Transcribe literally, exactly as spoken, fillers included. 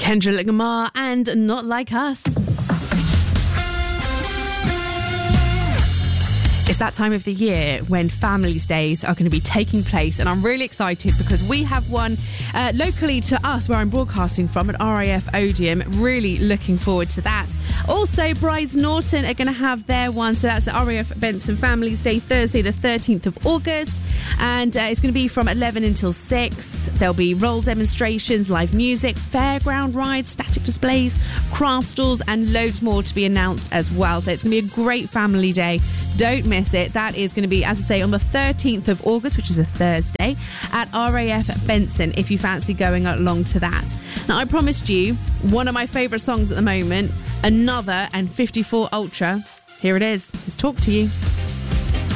Kendrick Lamar and Not Like Us. It's that time of the year when Families Days are going to be taking place, and I'm really excited because we have one uh, locally to us where I'm broadcasting from at R A F Odeum. Really looking forward to that. Also, Brides Norton are going to have their one, so that's at R A F Benson Families Day, Thursday the thirteenth of August, and uh, it's going to be from eleven until six. There'll be role demonstrations, live music, fairground rides, static displays, craft stalls, and loads more to be announced as well. So it's going to be a great family day. Don't miss it. That is going to be, as I say, on the thirteenth of August, which is a Thursday, at R A F Benson, if you fancy going along to that. Now, I promised you one of my favourite songs at the moment, Another and fifty-four Ultra. Here it is. Let's Talk to You.